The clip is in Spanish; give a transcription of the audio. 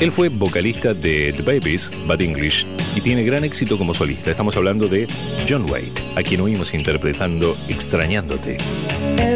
Él fue vocalista de The Babies, Bad English, y tiene gran éxito como solista. Estamos hablando de John Waite, a quien oímos interpretando Extrañándote.